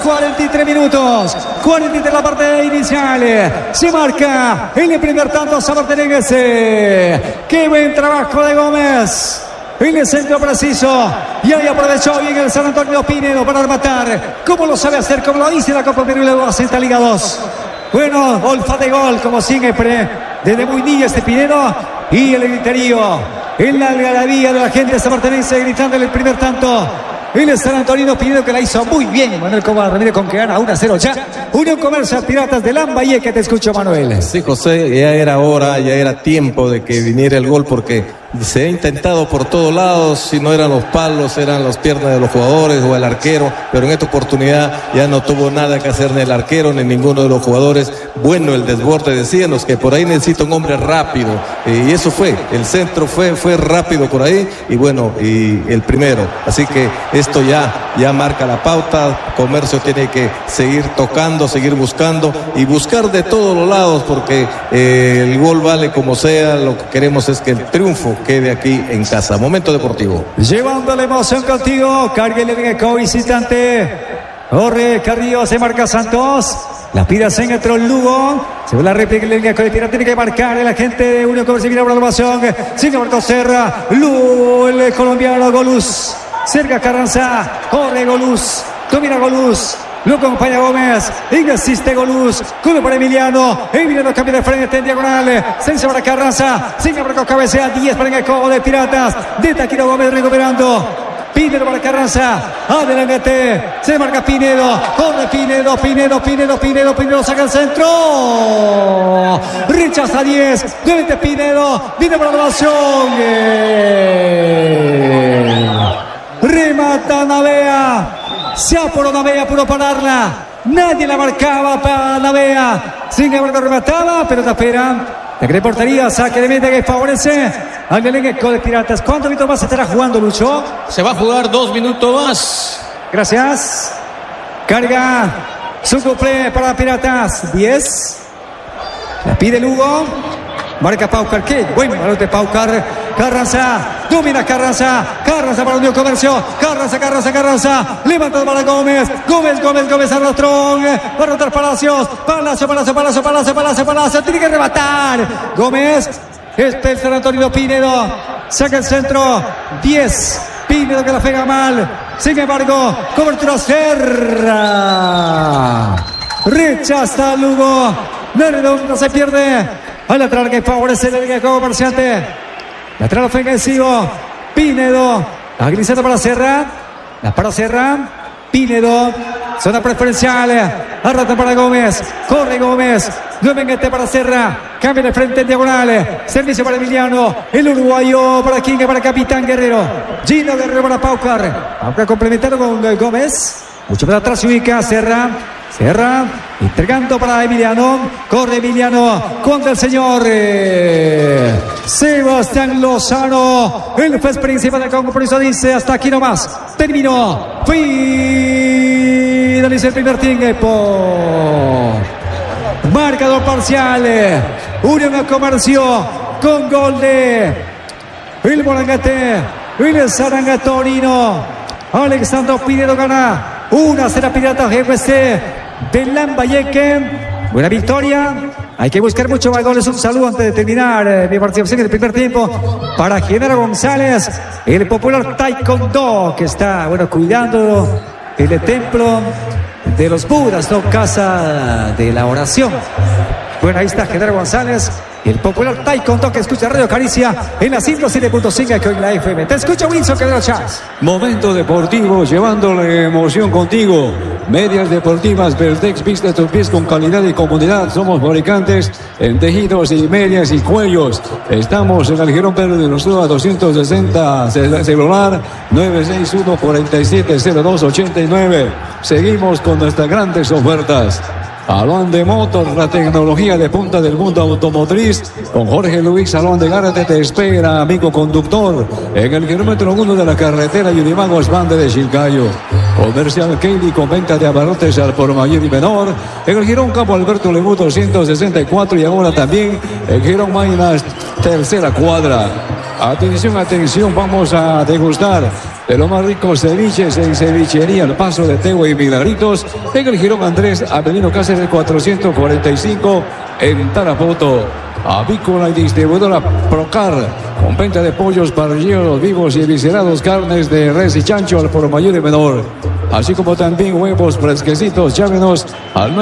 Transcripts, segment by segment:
43 minutos. 43 la parte inicial. Se marca el primer tanto samartinense. Qué buen trabajo de Gómez. En el centro preciso. Y ahí aprovechó bien el San Antonio Pinedo para rematar. Como lo sabe hacer, como lo dice la Copa Perú y luego hace Liga 2. Bueno, olfato de gol, como siempre. Desde muy niño este Pinedo. Y el griterío. En la algarabía de la gente samartinense gritando el primer tanto. El San Antonio Pinedo que la hizo muy bien. Manuel Cobar Ramírez con que gana 1-0 ya. Unión Comercial Piratas de Lambayeque. Te escucho, Manuel. Sí, José, ya era hora, ya era tiempo de que viniera el gol porque se ha intentado por todos lados, si no eran los palos, eran las piernas de los jugadores o el arquero, pero en esta oportunidad ya no tuvo nada que hacer ni el arquero ni ninguno de los jugadores. Bueno, el desborde, decíamos que por ahí necesita un hombre rápido, y eso fue, el centro fue rápido por ahí, y bueno, y el primero, así que esto ya marca la pauta. Comercio tiene que seguir tocando, seguir buscando y buscar de todos los lados, porque el gol vale como sea. Lo que queremos es que el triunfo quede aquí en casa. Momento deportivo. Llevando la emoción contigo. Carguele de eco visitante. Corre Carrillo, se marca Santos. La pida se entró Lugo. Se ve la réplica de línea colectiva. Tiene que marcar el agente de Unión Comercial. Mira por la ovación. Sigue Marco Serra. Lugo, el colombiano Goluz. Cerca Carranza. Corre Goluz. Domina Goluz. Lo acompaña Gómez. Insiste Goluz. Cubre para Emiliano. Emiliano cambia de frente en diagonal. 6 para Carranza. 5 para cabecea. 10 para el eco de Piratas. De Taquiro Gómez recuperando. Pinedo para Carranza. Adelante. Se marca Pinedo. Corre Pinedo. Pinedo saca el centro. Rechaza 10. Nuevamente Pinedo. Viene para la ovación. Remata Navea. Se apuró Navea, pudo pararla. Nadie la marcaba para Navea. Sin embargo remataba, pero espera. La que portería, saque de meta que favorece al elenco de Piratas. ¿Cuántos minutos más estará jugando, Lucho? Se va a jugar 2 minutos más. Gracias. Carga su cuplé para Piratas. 10. La pide Lugo. Marca Paucar. Qué buen balón de Paucar. Carranza. Domina Carranza. Carranza para Unión Comercio. Carranza. Levanta para Gómez. Gómez a Rostrón. Va a rotar Palacios. Palacio. Tiene que rematar. Gómez. Este es el San Antonio Pinedo. Saca el centro. 10. Pinedo que la pega mal. Sin embargo, cobertura Serra. Rechaza Lugo. No se pierde. Al lateral que favorece el Liga Comerciante. Lateral ofensivo. Pinedo. Agilizando para Serra. La para Serra. Pinedo. Zona preferencial. Arrata para Gómez. Corre Gómez. Nuevamente para Serra. Cambia de frente en diagonal. Servicio para Emiliano. El uruguayo para King, para Capitán Guerrero. Gino Guerrero para Paucar. Paucar complementado con Gómez. Mucho para atrás se ubica Serra, entregando para Emiliano. Corre Emiliano contra el señor Sebastián Lozano. El juez principal del compromiso dice: hasta aquí nomás. Terminó. Finaliza el primer tiempo. Marcador parcial. Unión Comercio con gol de el Morangate. El Sarangatorino. Alexandro Pinedo gana 1-0 Piratas GFC de Lambayeque. Buena victoria. Hay que buscar mucho más goles. Un saludo antes de terminar mi participación en el primer tiempo para Genaro González, el popular Taekwondo, que está cuidando el templo de los Budas, casa de la oración. Bueno, ahí está Genaro González, el popular Taekwondo que escucha Radio Caricia en la 107.5 con la FM. Te escucha Wilson Cadero Chávez. Momento deportivo, llevándole emoción contigo. Medias deportivas Vertex, viste tus pies con calidad y comodidad. Somos fabricantes en tejidos y medias y cuellos. Estamos en el Girón Pedro de los 260, celular 961-470289. Seguimos con nuestras grandes ofertas. Salón de Motos, la tecnología de punta del mundo automotriz. Con Jorge Luis Salón de Gárate te espera, amigo conductor, en el kilómetro 1 de la carretera Yurimago Bande de Chilcayo. Comercial Kelly con venta de abarrotes al por mayor y menor. En el Girón Campo Alberto Lemus 264 y ahora también el Girón Maynas, tercera cuadra. Atención, vamos a degustar de los más ricos ceviches en Cevichería El Paso de Tegua y Milagritos, en el Girón Andrés Avelino Cáceres 445 en Tarapoto. Avícola y distribuidora Procar, con venta de pollos, parrilleros vivos y eviscerados, carnes de res y chancho al por mayor y menor, así como también huevos fresquecitos. Llámenos al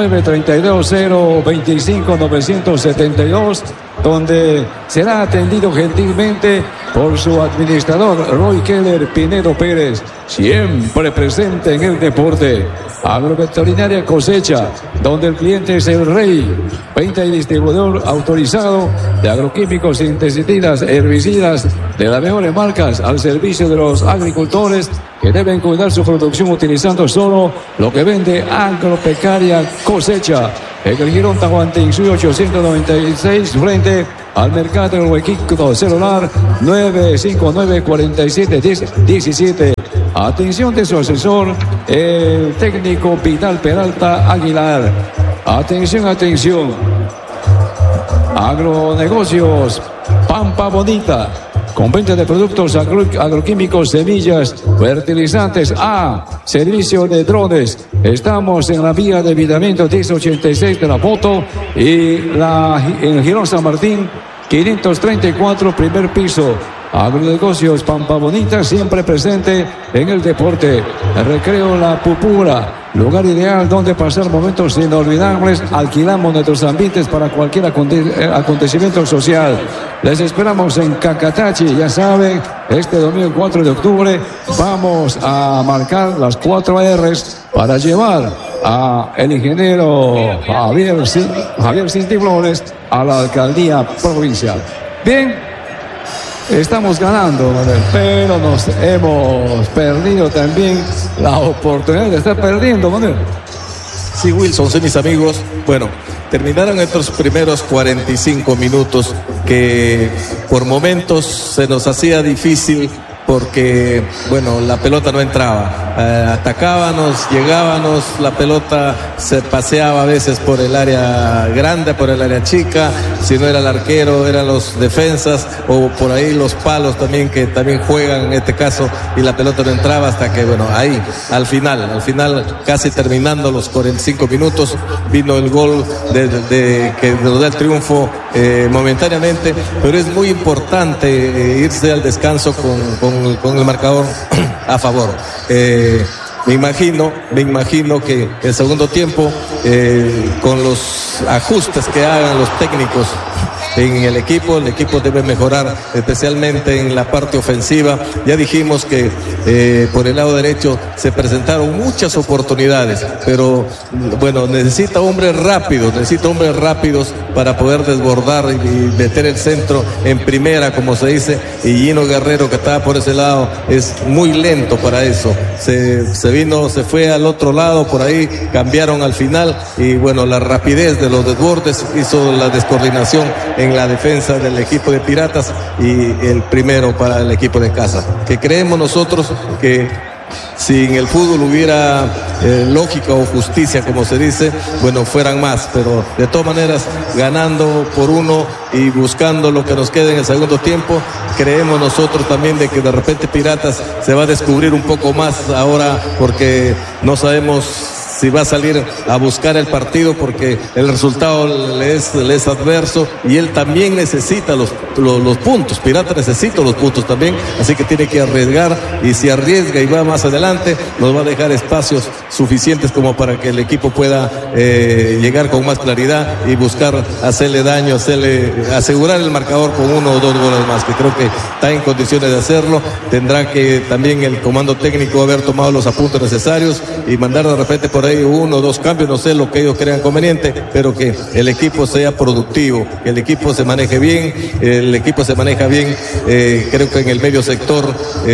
932-025-972, donde será atendido gentilmente por su administrador Roy Keller Pinedo Pérez, siempre presente en el deporte. Agroveterinaria Cosecha, donde el cliente es el rey. Venta y distribuidor autorizado de agroquímicos, insecticidas, herbicidas de las mejores marcas al servicio de los agricultores que deben cuidar su producción utilizando solo lo que vende Agropecuaria Cosecha. En el Girón Tahuantinsuyo 896, frente al mercado del Huequito, celular 959-4717. Atención de su asesor, el técnico Vidal Peralta Aguilar. Atención, atención. Agronegocios Pampa Bonita, con venta de productos agroquímicos, semillas, fertilizantes, servicio de drones. Estamos en la vía de Vidamiento 1086 de la Foto y en Girón San Martín 534, primer piso. Agronegocios Pampa Bonita, siempre presente en el deporte. El recreo La Pupura, lugar ideal donde pasar momentos inolvidables. Alquilamos nuestros ambientes para cualquier acontecimiento social. Les esperamos en Cacatachi, ya saben, este domingo 4 de octubre vamos a marcar las 4 R's para llevar a el ingeniero Javier Cintiblones a la alcaldía provincial. Bien. Estamos ganando, Manuel, pero nos hemos perdido también la oportunidad de estar perdiendo, Manuel. Sí, Wilson, sí, mis amigos. Bueno, terminaron estos primeros 45 minutos que por momentos se nos hacía difícil porque, bueno, la pelota no entraba. Atacábamos, llegábamos, la pelota se paseaba a veces por el área grande, por el área chica. Si no era el arquero, eran los defensas o por ahí los palos también, que también juegan en este caso, y la pelota no entraba hasta que, bueno, ahí, al final, casi terminando los 45 minutos, vino el gol que nos da el triunfo momentáneamente, pero es muy importante irse al descanso con el marcador a favor. Me imagino que el segundo tiempo, con los ajustes que hagan los técnicos en el equipo debe mejorar, especialmente en la parte ofensiva. Ya dijimos que por el lado derecho se presentaron muchas oportunidades, pero bueno, necesita hombres rápidos para poder desbordar y meter el centro en primera, como se dice, y Gino Guerrero, que estaba por ese lado, es muy lento para eso. Se fue al otro lado, por ahí cambiaron al final, y bueno, la rapidez de los desbordes hizo la descoordinación en la defensa del equipo de Piratas, y el primero para el equipo de casa, que creemos nosotros que si en el fútbol hubiera lógica o justicia, como se dice, bueno, fueran más, pero de todas maneras, ganando por uno y buscando lo que nos quede en el segundo tiempo, creemos nosotros también de que de repente Piratas se va a descubrir un poco más ahora, porque no sabemos si va a salir a buscar el partido, porque el resultado le es adverso, y él también necesita los puntos. Pirata necesita los puntos también, así que tiene que arriesgar, y si arriesga y va más adelante, nos va a dejar espacios suficientes como para que el equipo pueda llegar con más claridad y buscar hacerle daño, asegurar el marcador con 1 o 2 goles más, que creo que está en condiciones de hacerlo. Tendrá que también el comando técnico haber tomado los apuntes necesarios y mandar de repente por ahí 1 o 2 cambios, no sé lo que ellos crean conveniente, pero que el equipo sea productivo, que el equipo se maneje bien. El equipo se maneja bien, creo que en el medio sector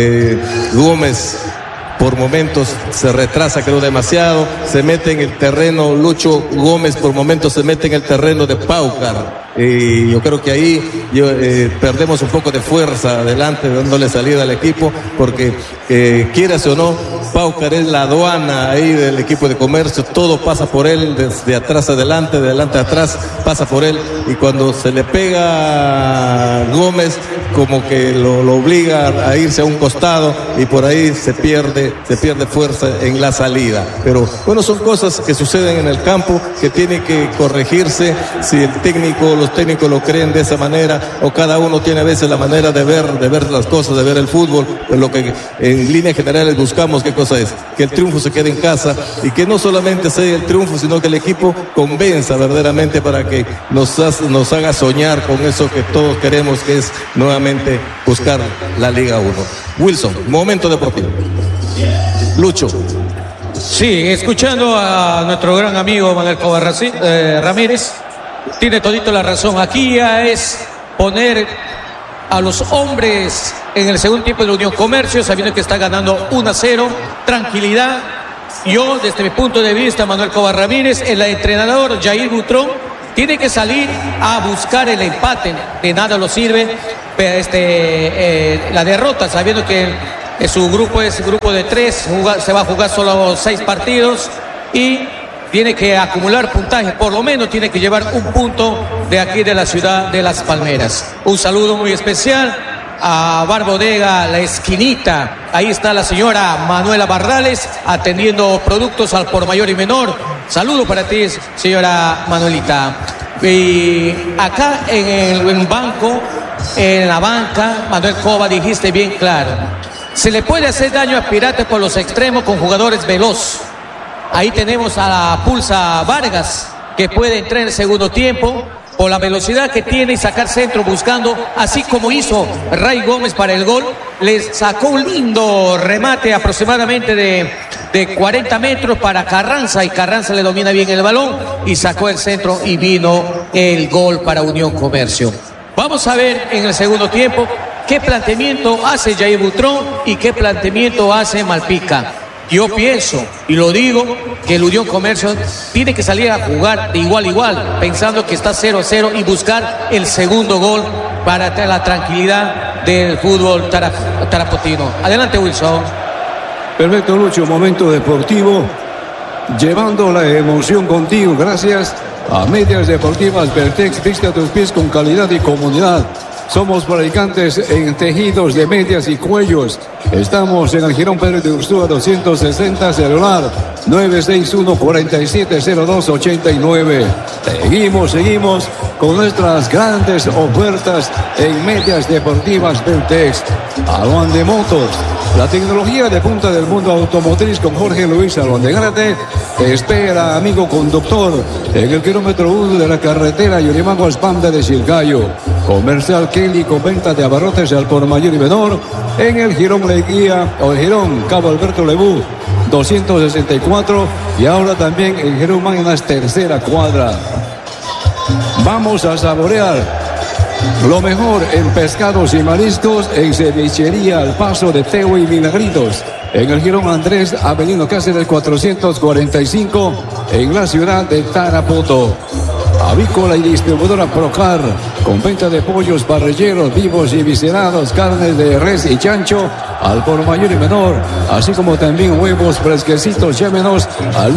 Gómez por momentos se retrasa, creo, demasiado, se mete en el terreno, Lucho Gómez por momentos se mete en el terreno de Paucar, y yo creo que ahí perdemos un poco de fuerza adelante, dándole salida al equipo, porque quieras o no, Paucar es la aduana ahí del equipo de Comercio, todo pasa por él, desde atrás adelante, de adelante a atrás, pasa por él, y cuando se le pega a Gómez, como que lo obliga a irse a un costado, y por ahí se pierde fuerza en la salida. Pero bueno, son cosas que suceden en el campo, que tiene que corregirse si los técnicos lo creen de esa manera, o cada uno tiene a veces la manera de ver las cosas, de ver el fútbol. Pues lo que en líneas generales buscamos, ¿qué cosa es? Que el triunfo se quede en casa, y que no solamente sea el triunfo, sino que el equipo convenza verdaderamente, para que nos haga soñar con eso que todos queremos, que es nuevamente buscar la Liga 1. Wilson, momento deportivo. Lucho. Sí, escuchando a nuestro gran amigo Manuel Coba Ramírez, tiene todito la razón. Aquí ya es poner a los hombres en el segundo tiempo de la Unión Comercio, sabiendo que está ganando 1-0, tranquilidad. Yo, desde mi punto de vista, Manuel Coba Ramírez, el entrenador Jair Butrón tiene que salir a buscar el empate. De nada lo sirve la derrota, sabiendo que su grupo es grupo de 3, se va a jugar solo 6 partidos y tiene que acumular puntaje, por lo menos tiene que llevar un punto de aquí de la ciudad de Las Palmeras. Un saludo muy especial a Bar Bodega La Esquinita. Ahí está la señora Manuela Barrales atendiendo productos al por mayor y menor. Saludo para ti, señora Manuelita. Y acá en el banco, en la banca, Manuel Coba, dijiste bien claro, se le puede hacer daño a Piratas por los extremos con jugadores veloz. Ahí tenemos a la Pulsa Vargas, que puede entrar en el segundo tiempo por la velocidad que tiene y sacar centro buscando, así como hizo Ray Gómez para el gol. Le sacó un lindo remate aproximadamente de 40 metros para Carranza, y Carranza le domina bien el balón y sacó el centro y vino el gol para Unión Comercio. Vamos a ver en el segundo tiempo qué planteamiento hace Jair Butrón y qué planteamiento hace Malpica. Yo pienso, y lo digo, que el Unión Comercio tiene que salir a jugar de igual a igual, pensando que está 0-0 y buscar el segundo gol para tener la tranquilidad del fútbol tarapotino. Adelante, Wilson. Perfecto, Lucho, momento deportivo, llevando la emoción contigo, gracias a Medias Deportivas Vertex, viste a tus pies con calidad y comodidad. Somos fabricantes en tejidos de medias y cuellos. Estamos en el Girón Pérez de Ursúa 260, celular 961-470289. Seguimos con nuestras grandes ofertas en Medias Deportivas Vertex. Aluan de Motors, la tecnología de punta del mundo automotriz con Jorge Luis Aluan de Gárate. Te espera, amigo conductor, en el kilómetro 1 de la carretera Yurimaguas-Panda de Chilcayo. Comercial Kelly con venta de abarrotes al por mayor y menor en el Girón Leguía o el Girón Cabo Alberto Lebú 264, y ahora también en Girón Magnas tercera cuadra. Vamos a saborear lo mejor en pescados y mariscos en Cevichería Al Paso de Teo y Milagritos, en el Girón Andrés Avelino Cáceres 445 en la ciudad de Tarapoto. Avícola y distribuidora Procar, con venta de pollos parrilleros vivos y viscerados, carnes de res y chancho al por mayor y menor, así como también huevos fresquecitos. Llámenos al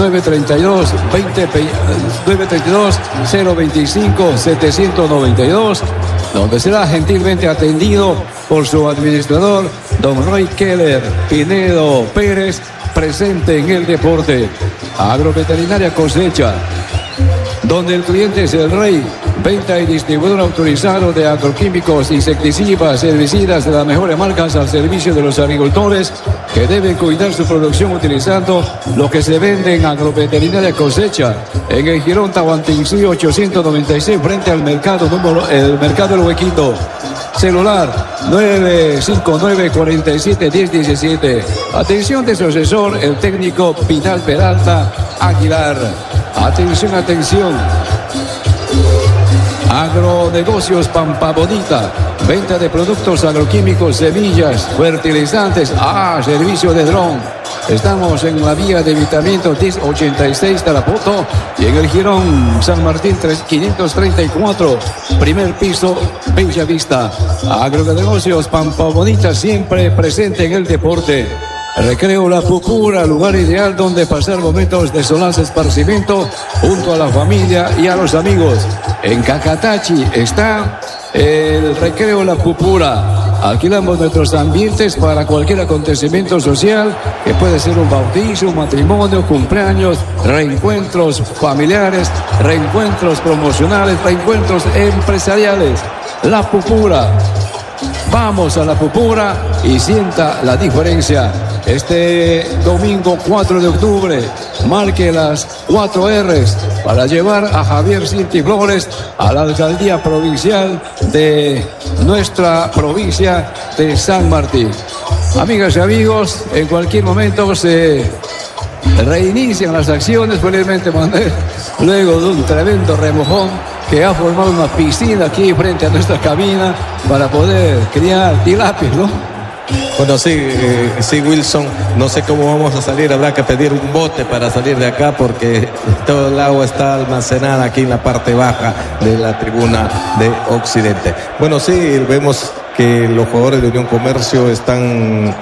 932-025-792, donde será gentilmente atendido por su administrador, don Roy Keller Pinedo Pérez, presente en el deporte. Agroveterinaria Cosecha, donde el cliente es el rey. Venta y distribuidor autorizado de agroquímicos, insecticidas, herbicidas de las mejores marcas al servicio de los agricultores que deben cuidar su producción utilizando lo que se vende en Agroveterinaria Cosecha, en el Girón Tahuantinsuyo 896, frente al mercado el mercado El Huequito. Celular 959-47-1017. Atención de su asesor, el técnico Vidal Peralta Aguilar. Atención. Agronegocios Pampa Bonita, venta de productos agroquímicos, semillas, fertilizantes, servicio de dron, Estamos en la vía de evitamiento 1086 Tarapoto y en el Girón San Martín 534, primer piso, Bella Vista. Agronegocios Pampa Bonita, siempre presente en el deporte. Recreo La Pupura, lugar ideal donde pasar momentos de solaz esparcimiento junto a la familia y a los amigos. En Cacatachi está el Recreo La Pupura. Alquilamos nuestros ambientes para cualquier acontecimiento social, que puede ser un bautizo, un matrimonio, cumpleaños, reencuentros familiares, reencuentros promocionales, reencuentros empresariales. La Pupura. Vamos a La Pupura y sienta la diferencia. Este domingo 4 de octubre, marque las 4 R's para llevar a Javier Cinti Flores a la alcaldía provincial de nuestra provincia de San Martín. Amigas y amigos, en cualquier momento se reinician las acciones, felizmente Manuel, luego de un tremendo remojón que ha formado una piscina aquí frente a nuestra cabina para poder criar tilapias, ¿no? Bueno, sí, Wilson, no sé cómo vamos a salir, habrá que pedir un bote para salir de acá porque todo el agua está almacenada aquí en la parte baja de la tribuna de Occidente. Bueno, sí, vemos que los jugadores de Unión Comercio están,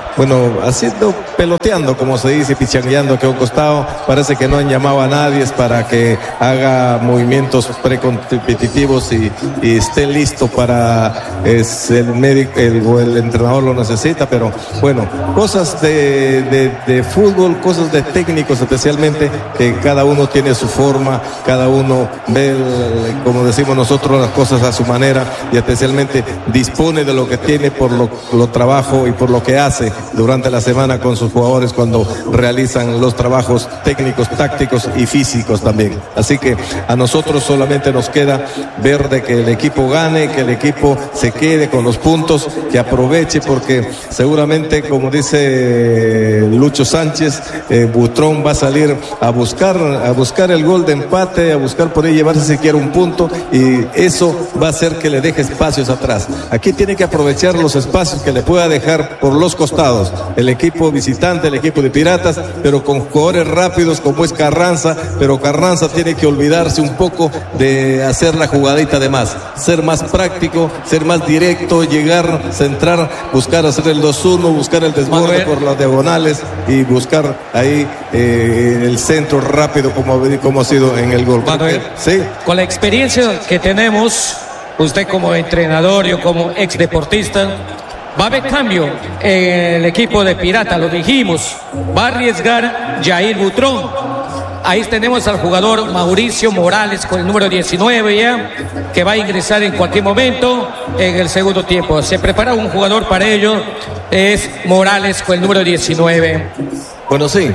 peloteando, como se dice, pichangueando aquí a un costado. Parece que no han llamado a nadie para que haga movimientos precompetitivos y esté listo para el médico o el entrenador lo necesita, pero bueno, cosas de fútbol, cosas de técnicos especialmente, que cada uno tiene su forma, cada uno ve, como decimos nosotros, las cosas a su manera y especialmente dispone de lo que tiene por lo trabajo y por lo que hace durante la semana con sus jugadores cuando realizan los trabajos técnicos, tácticos y físicos también. Así que a nosotros solamente nos queda ver de que el equipo gane, que el equipo se quede con los puntos, que aproveche, porque seguramente, como dice Lucho Sánchez, Butrón va a salir a buscar el gol de empate, a buscar por ahí llevarse siquiera un punto, y eso va a hacer que le deje espacios atrás. Aquí tiene que aprovechar los espacios que le pueda dejar por los costados el equipo visitante, el equipo de Piratas, pero con jugadores rápidos como es Carranza, pero Carranza tiene que olvidarse un poco de hacer la jugadita de más, ser más práctico, ser más directo, llegar, centrar, buscar hacer el 2-1, buscar el desborde por las diagonales y buscar ahí el centro rápido como ha sido en el gol. Manuel, sí, con la experiencia que tenemos, usted como entrenador, yo como ex deportista, va a haber cambio en el equipo de Pirata, lo dijimos. Va a arriesgar Jair Butrón. Ahí tenemos al jugador Mauricio Morales con el número 19 ya, que va a ingresar en cualquier momento en el segundo tiempo. Se prepara un jugador para ello, es Morales con el número 19. Bueno, sí,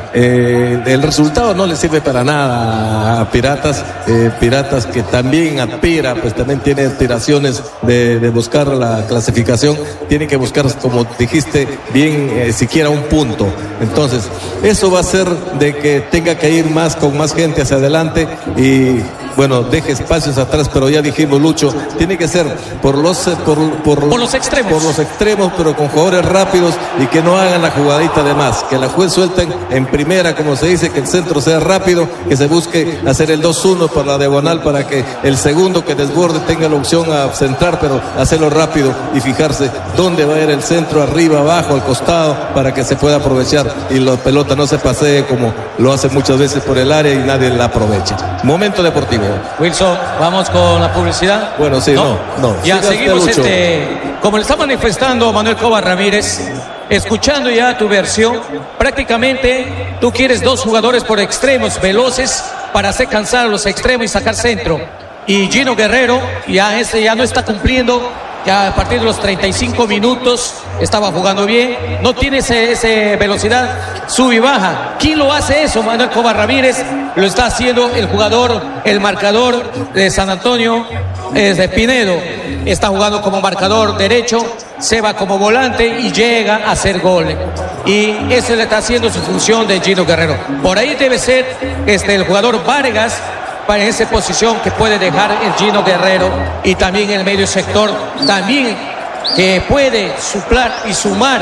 el resultado no le sirve para nada a Piratas, Piratas que también aspira, pues también tiene aspiraciones de buscar la clasificación, tiene que buscar, como dijiste bien, siquiera un punto. Entonces, eso va a hacer de que tenga que ir con más gente hacia adelante y, bueno, deje espacios atrás, pero ya dijimos, Lucho, tiene que ser por los extremos. Por los extremos, pero con jugadores rápidos y que no hagan la jugadita de más, que la suelten en primera, como se dice, que el centro sea rápido, que se busque hacer el 2-1 por la diagonal para que el segundo que desborde tenga la opción a centrar, pero hacerlo rápido y fijarse dónde va a ir el centro, arriba, abajo, al costado, para que se pueda aprovechar y la pelota no se pasee como lo hace muchas veces por el área y nadie la aprovecha. Momento deportivo. Wilson, vamos con la publicidad. Bueno, sí, no. Ya seguimos como le está manifestando Manuel Cova Ramírez, escuchando ya tu versión. Prácticamente tú quieres dos jugadores por extremos veloces para hacer cansar a los extremos y sacar centro. Y Gino Guerrero ya no está cumpliendo. Ya a partir de los 35 minutos estaba jugando bien, no tiene esa velocidad, sube y baja. ¿Quién lo hace eso? Manuel Cova Ramírez. Lo está haciendo el marcador de San Antonio, es de Pinedo. Está jugando como marcador derecho, se va como volante y llega a hacer gol. Y eso le está haciendo su función de Gino Guerrero. Por ahí debe ser el jugador Vargas, para esa posición que puede dejar el Gino Guerrero, y también el medio sector también que puede suplar y sumar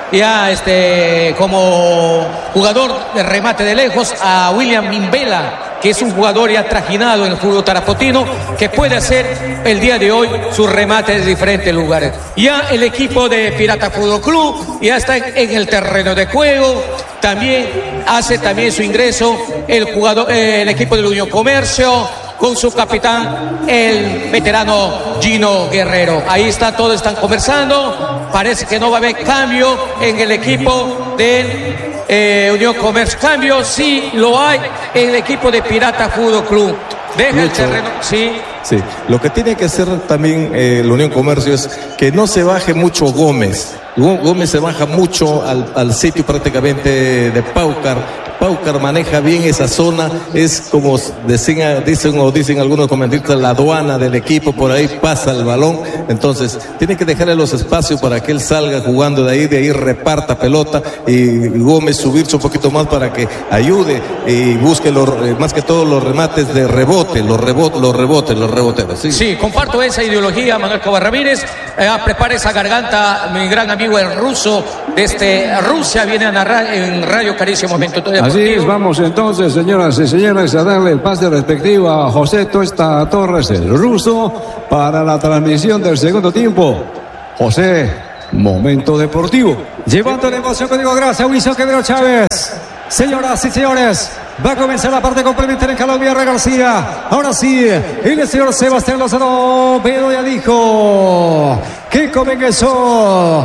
ya como jugador de remate de lejos a William Mimbela, que es un jugador ya trajinado en el fútbol tarapotino, que puede hacer el día de hoy sus remates de diferentes lugares. Ya el equipo de Pirata Fútbol Club ya está en el terreno de juego. También hace su ingreso el equipo del Unión Comercio, con su capitán, el veterano Gino Guerrero. Ahí está, todos están conversando. Parece que no va a haber cambio en el equipo de Unión Comercio. Cambio sí lo hay en el equipo de Pirata Fútbol Club. Deja el terreno, sí. Sí, lo que tiene que hacer también la Unión Comercio es que no se baje mucho Gómez. Gómez se baja mucho al sitio prácticamente de Paucar. Paucar maneja bien esa zona, es como dicen algunos comentaristas, la aduana del equipo, por ahí pasa el balón, entonces tiene que dejarle los espacios para que él salga jugando de ahí reparta pelota y Gómez subirse un poquito más para que ayude y busque más que todo los remates de rebote, los reboteros. Sí, comparto esa ideología, Manuel Cova Ramírez. Prepara esa garganta, mi gran amigo el ruso desde Rusia, viene a narrar en Radio Caricia Momento. Así es, vamos entonces, señoras y señores, a darle el pase respectivo a José Tuesta Torres, el ruso, para la transmisión del segundo tiempo. José, Momento Deportivo. Llevando la emoción contigo, gracias, Wilson Quevedo Chávez. Señoras y señores, va a comenzar la parte complementaria en Colombia García. Ahora sí, el señor Sebastián Lozano Pedro ya dijo que comenzó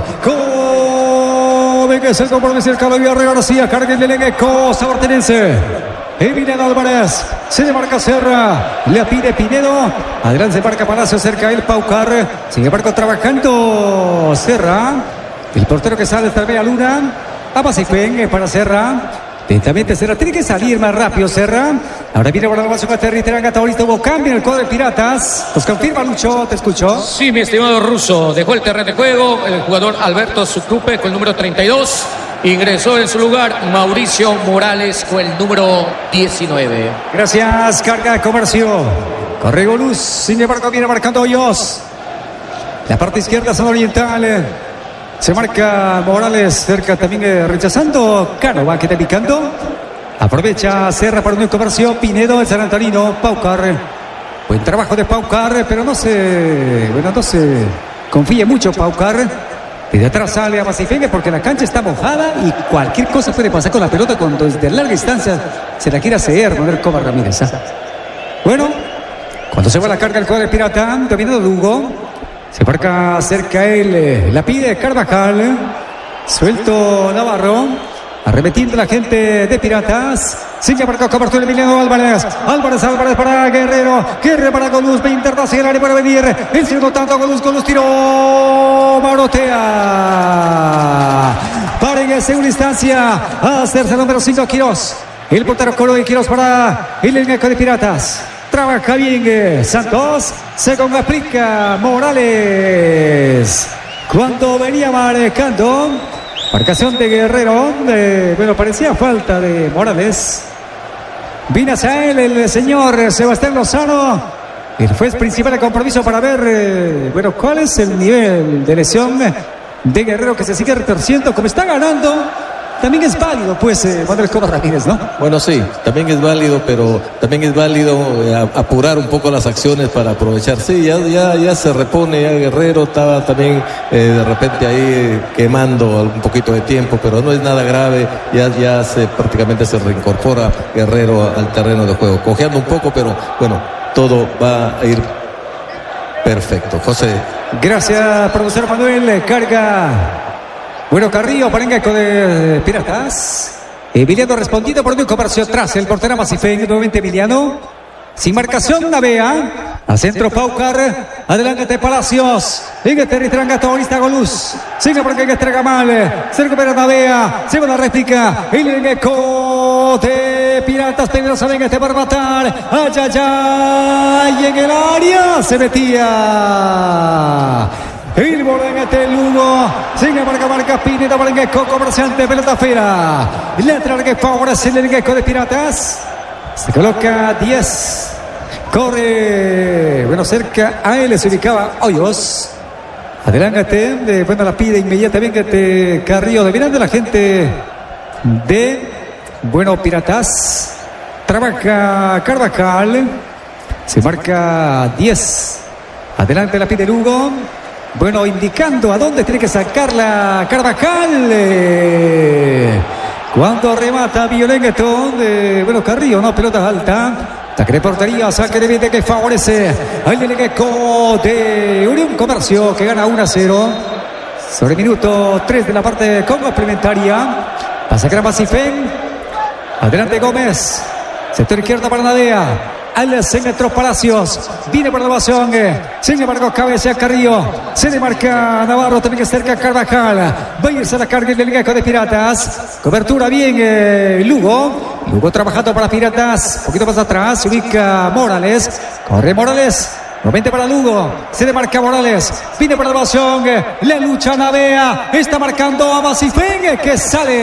el compromiso del Colombia García. Carga el Legueco, Sabartenense. Emiliano Álvarez, se marca Serra, le pide Pinedo, adelante se marca Palacio, cerca el Paucar, sin embargo trabajando Serra, el portero que sale está Media Luna, a Basifén para Serra. Lentamente Serra tiene que salir más rápido Serra. Ahora viene por la base con Territeranga Taurista. Hubo cambio en el cuadro de Piratas. Nos confirma Lucho, ¿te escuchó? Sí, mi estimado ruso. Dejó el terreno de juego el jugador Alberto Sucrupe con el número 32. Ingresó en su lugar Mauricio Morales con el número 19. Gracias, carga de Comercio. Corrigo Luz, sin embargo viene marcando Hoyos. La parte izquierda San Oriental. Se marca Morales cerca también rechazando Cánova que está picando. Aprovecha Serra para un Comercio. Pinedo el San Antonino. Paucar. Buen trabajo de Paucar, pero no se confíe mucho Paucar. Desde atrás sale a Basifengue porque la cancha está mojada y cualquier cosa puede pasar con la pelota cuando desde larga distancia se la quiere hacer Manuel Cova Ramírez. Bueno, cuando se va la carga el cuadro de Pirata, dominando Lugo. Se marca cerca él, la pide Carvajal, suelto Navarro, arremetiendo la gente de Piratas, sigue marcado cobertura Emiliano Álvarez para Guerrero para Goluz, 20 hacia el área para venir, el segundo tanto Goluz tiró, Marotea, para en segunda instancia, a hacerse el número 5 Quirós, el portero Colo de Quirós para el elenco de Piratas. Trabaja bien Santos, se aplica Morales. Cuando venía marcando, marcación de Guerrero, parecía falta de Morales. Vino hacia él el señor Sebastián Lozano. El juez principal de compromiso para ver, cuál es el nivel de lesión de Guerrero que se sigue retorciendo. Como está ganando, también es válido, Manuel Cova Ramírez, ¿no? Bueno, sí, también es válido, pero también es válido apurar un poco las acciones para aprovechar. Sí, ya se repone, ya Guerrero estaba también de repente ahí quemando un poquito de tiempo, pero no es nada grave, ya prácticamente se reincorpora Guerrero al terreno de juego, cojeando un poco, pero bueno, todo va a ir perfecto. José. Gracias, profesor Manuel, carga. Bueno, Carrillo, parengueco de Piratas. Emiliano respondiendo por un comercio atrás. El portero Basifén, nuevamente Emiliano. Sin marcación, Navea. A centro, Paucar. Adelante, Palacios. En este Ritranga, Taurista Goluz. Sigue por que entrega mal. Se recupera Navea. Segunda réplica. El elenco de Piratas. Primero saben que va a matar. Y en el área se metía. El Bordenete Lugo, sigue marca Pineda, Barengueco, comerciante, pelota fera. Letra que favorece el Barengueco de Piratas. Se coloca 10. Corre, cerca a él se ubicaba Hoyos. Adelante, bueno, la pide inmediatamente Carrillo, dominando la gente de, bueno, Piratas. Trabaja Carvajal, se marca 10. Adelante la pide Lugo. Bueno, indicando a dónde tiene que sacarla Carvajal. Cuando remata Violengetón, bueno, Carrillo, no, pelota alta. Ataque de portería, saque de viene que favorece al Violengetón de Unión Comercio, que gana 1-0. Sobre minuto 3 de la parte complementaria. Pasa que era Masifén. Adelante Gómez. Sector izquierdo para Navea. Al centro Palacios. Viene por la evasión. Sin embargo, cabeza Carrillo. Se le marca Navarro. También que cerca Carvajal. Va a irse a la carga del Liga de Piratas. Cobertura bien Lugo. Lugo trabajando para Piratas. Un poquito más atrás. Se ubica Morales. Corre Morales. Nuevamente para Lugo. Se le marca Morales. Viene por la evasión. La lucha Navea. Está marcando a Masifén. Que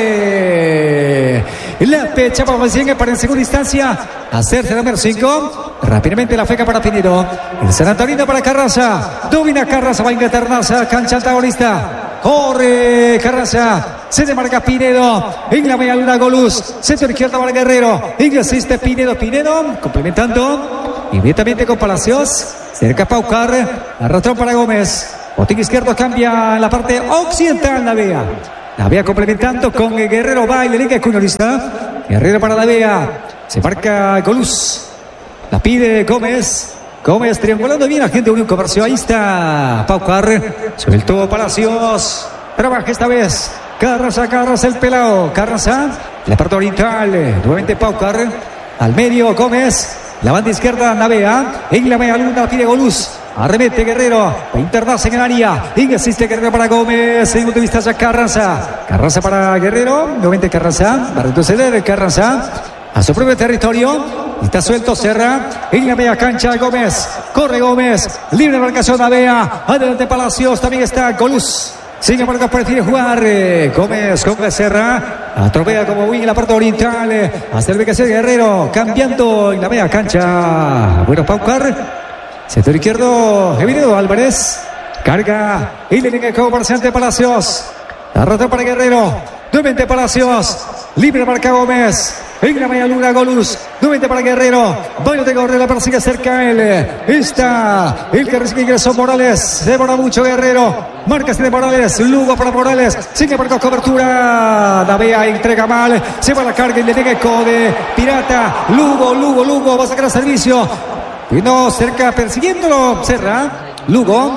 sale. La pecha para Masifén para en segunda instancia hacerse el número 5. Rápidamente la feca para Pinedo. El San Antonino para Carranza. Domina Carranza. Va a inglaterra. Cancha antagonista. Corre Carranza. Se demarca Pinedo. En la media luna Goluz. Centro izquierdo para Guerrero. Y asiste Pinedo. Pinedo complementando. Inmediatamente con Palacios. Cerca Paucar. Arrastrón para Gómez. Botín izquierdo cambia en la parte occidental Navea. Navea complementando con Guerrero. Va y le liga Cunolista. Guerrero para Navea. Se marca Goluz. La pide Gómez. Gómez triangulando bien a gente de Unión Comercio. Ahí está Paucar. Suelto Palacios. Trabaja esta vez. Carranza el pelado. Carranza. La parte oriental. Nuevamente Paucar. Al medio Gómez. La banda izquierda Navea. En la media luna pide Goluz. Arremete Guerrero. Va a internarse en el área. Y asiste Guerrero para Gómez. Segundo de vista ya Carranza. Carranza para Guerrero. Nuevamente Carranza. Va a retroceder Carranza a su propio territorio. Está suelto Serra. En la media cancha Gómez. Corre Gómez. Libre marcación Navea. Adelante Palacios. También está Goluz. Sin embargo, prefiere jugar Gómez con Serra. Atropella como wing en la parte oriental. Hasta el ubicación de Guerrero. Cambiando en la media cancha. Bueno, Paucar. Sector izquierdo. Evidedo Álvarez. Carga. Y le llega como parciante Palacios. Arrastra para Guerrero. Nuevamente Palacios. Libre marca Gómez. En la media luna Goluz. Nuevamente para Guerrero. Baño de Guerrero. La persigue cerca a él. Está el que recibe ingreso Morales. Se demora mucho Guerrero. Marca de Morales. Lugo para Morales. Sigue por cobertura. Navea entrega mal. Se va a la carga y le llega eco de Pirata. Lugo. Va a sacar a servicio. Y no cerca persiguiéndolo. Serra. Lugo.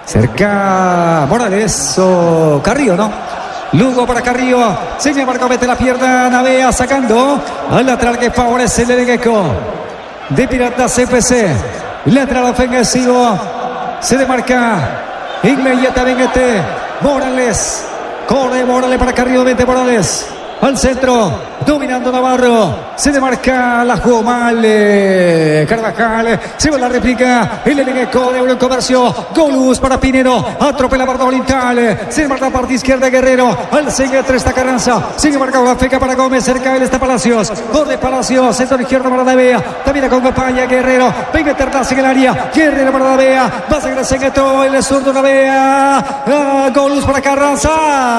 Cerca Morales o Carrillo, ¿no? Lugo para Carrillo. Sin embargo, mete la pierna Navea sacando al lateral que favorece el Elenco de Piratas FC. Lateral ofensivo. Se demarca inmediatamente Morales. Corre Morales para Carrillo. Vete Morales. Al centro, dominando Navarro. Se demarca, la jugó mal Carvajal. Se va la réplica. El Elenco de Unión Comercio. Goluz para Pinedo. Atropella la barra oriental. Se marca la parte izquierda Guerrero. Al centro está Carranza. Sigue marcado la feca para Gómez. Cerca de él está Palacios. Corre Palacios. Centro izquierdo para Navea. También acompaña Guerrero. Venga Ternas en el área. Guerrero para Navea. Va a sacar el centro. El zurdo Navea. Goluz para Carranza.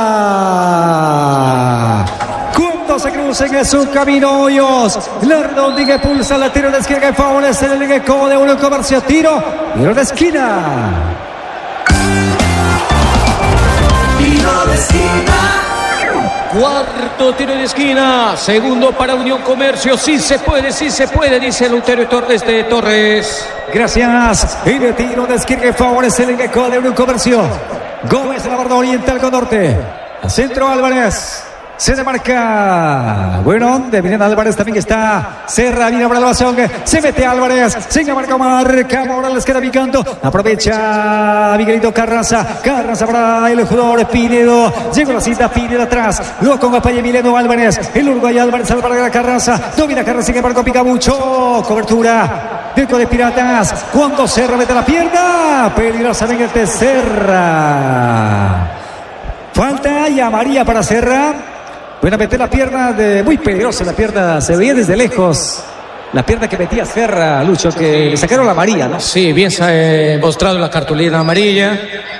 Cuando se crucen en su camino Hoyos. La redondilla pulsa la tiro de esquina que favorece el equipo de Unión Comercio. Tiro de esquina. Tiro de esquina. Cuarto tiro de esquina. Segundo para Unión Comercio. Sí se puede, dice Eleuterio Torres de Torres. Gracias. Y de tiro de esquina que favorece el equipo de Unión Comercio. Gómez en la barra oriental con norte. Al centro Álvarez. Se demarca. Bueno, de Milena Álvarez también está Serra. Viene para la evasión. Se mete Álvarez. Se marca Morales queda picando. Aprovecha Miguelito Carranza. Carranza para el jugador Pinedo. Llegó la cita Pinedo atrás. Luego con España Emiliano Álvarez. El Uruguay Álvarez al para Carranza. Domina Carranza. Sin embargo, pica mucho. Cobertura dentro de Piratas. Cuando Serra mete la pierna. Peligrosamente Serra. Falta y amarilla para Serra. Bueno, meter la pierna muy peligrosa la pierna, se veía desde lejos la pierna que metía Serra, Lucho, que le sacaron la amarilla, ¿no? Sí, bien mostrado la cartulina amarilla.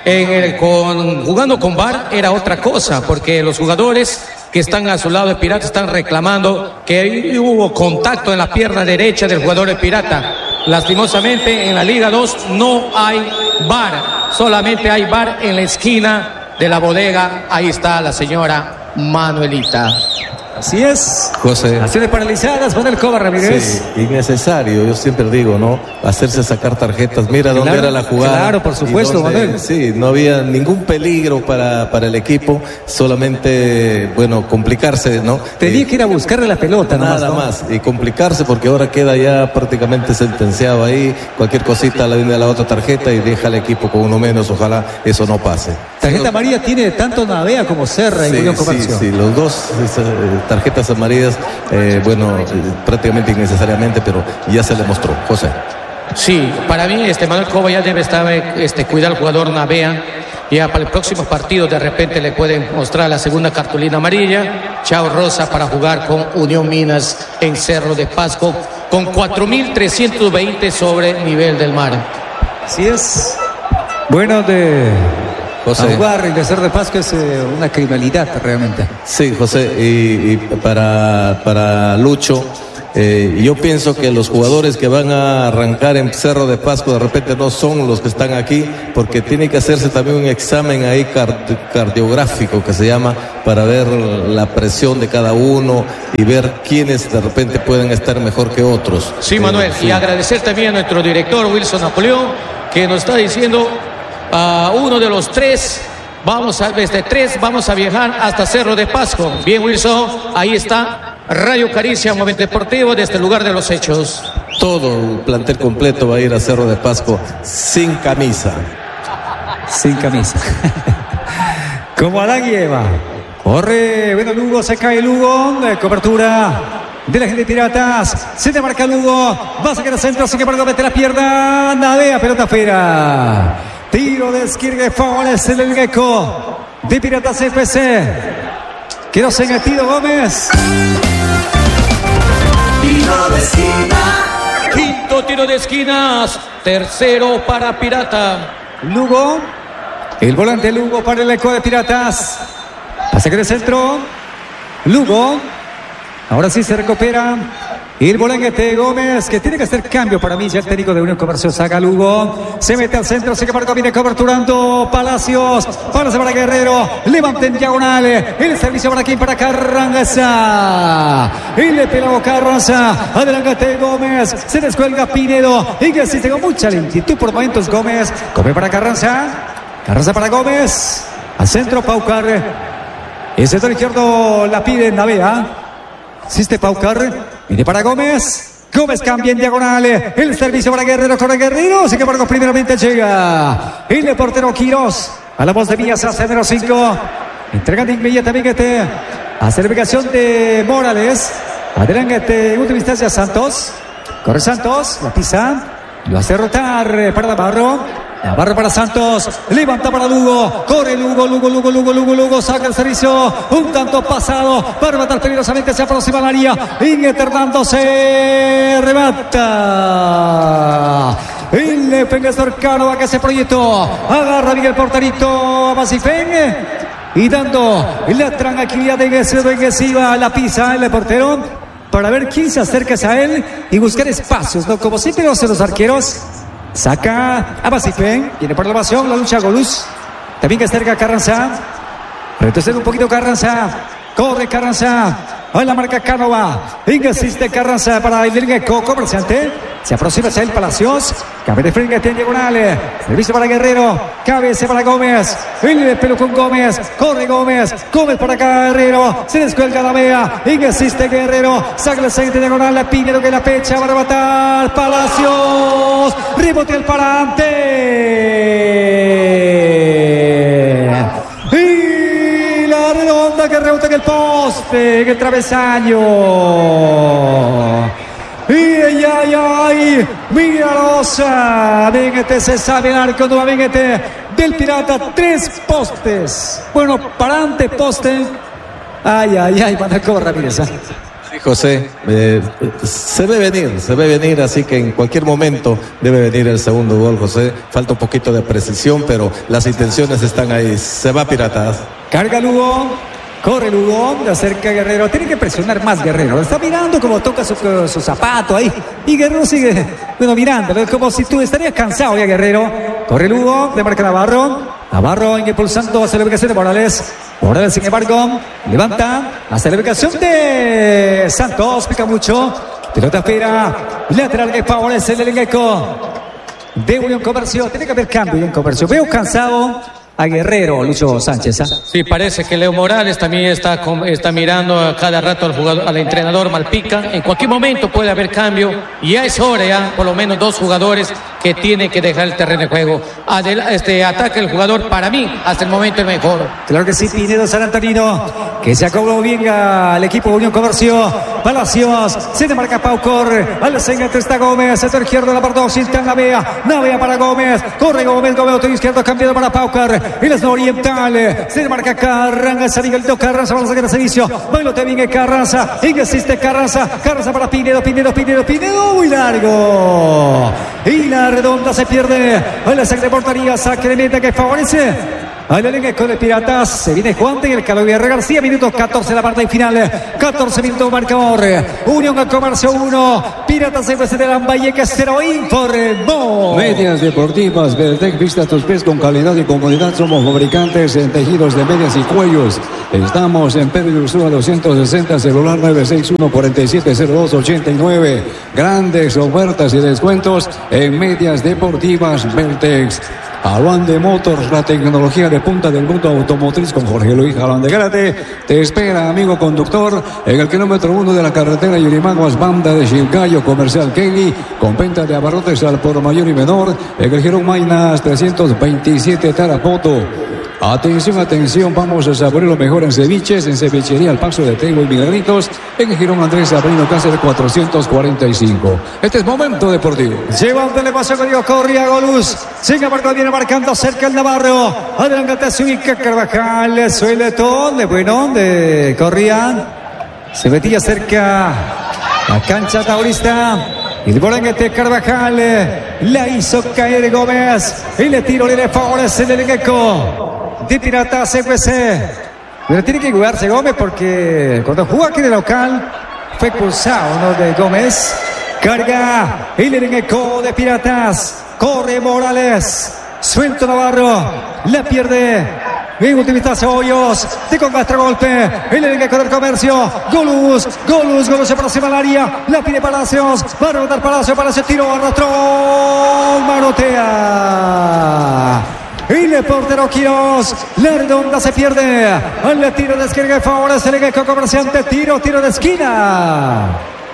Jugando con VAR era otra cosa, porque los jugadores que están a su lado de Pirata están reclamando que hubo contacto en la pierna derecha del jugador de Pirata. Lastimosamente en la Liga 2 no hay VAR, solamente hay VAR en la esquina de la bodega. Ahí está la señora Manuelita. Así es. José. Acciones paralizadas, Manuel Cova Ramírez. Sí, innecesario, yo siempre digo, ¿no? Hacerse sacar tarjetas, mira dónde era la jugada. Claro, por supuesto, Manuel. Sí, no había ningún peligro para el equipo, solamente, bueno, complicarse, ¿no? Tenía que ir a buscarle la pelota, nada más, y complicarse porque ahora queda ya prácticamente sentenciado ahí, cualquier cosita le viene a la otra tarjeta y deja al equipo con uno menos, ojalá eso no pase. Tarjeta amarilla tiene tanto Navea como Serra en Unión Comercio. Sí, los dos tarjetas amarillas, prácticamente innecesariamente, pero ya se le mostró, José. Sí, para mí Manuel Cova ya debe estar cuidar al jugador Navea. Ya para el próximo partido de repente le pueden mostrar la segunda cartulina amarilla. Chao Rosa para jugar con Unión Minas en Cerro de Pasco con 4.320 sobre nivel del mar. Así es. Bueno, José. Jugar en Cerro de Pasco es una criminalidad realmente. Sí, José, y para Lucho, yo pienso que los jugadores que van a arrancar en Cerro de Pasco de repente no son los que están aquí, porque tiene que hacerse también un examen ahí cardiográfico que se llama, para ver la presión de cada uno y ver quiénes de repente pueden estar mejor que otros. Sí, Manuel, sí. Y agradecer también a nuestro director Wilson Napoleón, que nos está diciendo uno de los tres. Vamos a viajar hasta Cerro de Pasco. Bien, Wilson, ahí está Radio Caricia, Momento Deportivo, desde el lugar de los hechos. Todo el plantel completo va a ir a Cerro de Pasco sin camisa. Sin camisa. Como Adán y Eva. Corre, bueno, Lugo, se cae Lugo, cobertura de la gente de Piratas. Se te marca Lugo, va a sacar el centro, sin embargo mete la pierna, Navea, pelota afuera. Tiro de esquina, favorece el Gecko de Piratas FC. Quedó Tiro Gómez. Tiro de esquina. Quinto tiro de esquinas. Tercero para Pirata. Lugo. El volante Lugo para el Gecko de Piratas. Pasa que el centro. Lugo. Ahora sí se recupera. El volante Gómez, que tiene que hacer cambio para mí, ya el técnico de Unión Comercio saca Lugo, se mete al centro, se que marca, viene coberturando Palacios para Guerrero, levanta en diagonal, el servicio para aquí, para Carranza, y le pela Carranza, adelante Gómez, se descuelga Pinedo, y que existe con mucha lentitud por momentos Gómez, come para Carranza para Gómez, al centro Paucar, el sector izquierdo la pide Navea. Asiste Paucar, viene para Gómez. Gómez cambia en diagonal. El servicio para Guerrero, corre Guerrero. Sin embargo, primeramente llega el portero Quirós. A la voz de Villas, hace número 5. Entregando inmediatamente a certificación de Morales. Adelante, en última instancia, Santos. Corre Santos, la pisa. Lo hace rotar para Navarro. Navarro para Santos, levanta para Lugo, corre Lugo, saca el servicio, un tanto pasado, para matar peligrosamente, se aproxima al área, Hernando se remata, el defensa cercano a que se proyectó, agarra bien el porterito a Basifén, y dando la tranquilidad de Iglesiva, la pisa el portero, para ver quién se acerca a él y buscar espacios, ¿no? Como siempre lo hacen los arqueros. Saca a Basifén, viene por la evasión, la lucha Goluz. También que acerca Carranza. Retrocede un poquito Carranza. Corre Carranza. A la marca Cánova. Insiste Carranza para el Gecko, comerciante. Se aproxima hacia el Palacios. Cambio de frente en diagonal. Servicio para Guerrero. Cabeza para Gómez. El pelo con Gómez. Corre Gómez. Gómez para Guerrero. Se descuelga la vea. Insiste Guerrero. Saca la siguiente diagonal. La Piñero que la pecha para matar. Palacios. Rebote al parante. Y la redonda que rebota en el poste. En el travesaño. ¡Ay! Milagrosa. Venguete se sabe el arco nuevamente del Pirata. 3 postes. Bueno, parante, poste. Ay, Manuel Cova Ramírez. Sí, José, se ve venir, así que en cualquier momento debe venir el segundo gol, José. Falta un poquito de precisión, pero las intenciones están ahí. Se va Piratas. Carga Lugo. Corre Lugo, le acerca Guerrero. Tiene que presionar más Guerrero. Está mirando como toca su zapato ahí. Y Guerrero sigue, mirando. Es como si tú estarías cansado ya, Guerrero. Corre Lugo, le marca Navarro. Navarro impulsando hacia la ubicación de Morales. Morales, sin embargo, levanta hacia la ubicación de Santos. Pica mucho. Pelota espera. Lateral que favorece el elenco de Unión Comercio. Tiene que haber cambio en Comercio. Veo cansado a Guerrero, Lucho Sánchez. Sí, parece que Leo Morales también está mirando a cada rato al jugador, al entrenador Malpica. En cualquier momento puede haber cambio y ya es hora, ya por lo menos 2 jugadores que tienen que dejar el terreno de juego. Ataque el jugador, para mí, hasta el momento el mejor. Claro que sí, Pinedo San Antonino, que se acopló bien al equipo de Unión Comercio. Palacios, se demarca Paucor, al centro está Gómez, sector izquierdo, la parte occidental, Navea para Gómez, corre Gómez, otro izquierdo, cambiado para Paucor, y la zona oriental, se demarca Carranza, Miguelito Carranza, vamos a sacar el servicio, bailote bien Carranza, insiste Carranza para Pinedo, muy largo, y la redonda se pierde, la saque de portería, saque de meta que favorece al elenco de Piratas. Se viene Juan de el Calo García, minutos 14 la parte final, 14 minutos marcador. Unión Comercio 1, Piratas FC de Lambayeque 0, informó. Medias deportivas Beltec, vista tus pies con calidad y comodidad. Somos fabricantes en tejidos de medias y cuellos. Estamos en Pedro Ursúa 260, celular 961-4702-89. Grandes ofertas y descuentos en medias deportivas Beltec. Aluan de Motors, la tecnología de punta del mundo automotriz, con Jorge Luis Aluan de Gárate. Te espera, amigo conductor, en el kilómetro 1 de la carretera Yurimaguas, banda de Chilcayo, comercial Kelly, con venta de abarrotes al por mayor y menor, en el Girón Mainas 327 Tarapoto. Atención, vamos a saborear lo mejor en ceviches, en cevichería El Paso de Tego y Milagritos, en el Girón Andrés Abrino Cáceres 445. Este es Momento Deportivo. Llevándole paso con Diego Correa, Goluz. Sigue viene marcando cerca el Navarro. Adelante se ubica Carvajal, sueletón de Correa. Se metía cerca la cancha taurista. Y el bolanguete Carvajal la hizo caer Gómez. Y le favorece el elenco de Piratas FC. Pero tiene que cuidarse Gómez porque cuando jugó aquí de local fue expulsado, de Gómez. Carga el elenco de Piratas. Corre Morales. Suelto Navarro. La pierde. En última Cebollos. De con golpe. El elenco del Comercio. Goluz se aproxima al área. La pide Palacios. Va a rebotar Palacios. Tiro. Arrastró. Manotea. Y el portero Quiroz, la redonda se pierde. Al tiro de esquina que favorece el equipo comerciante. Tiro de esquina.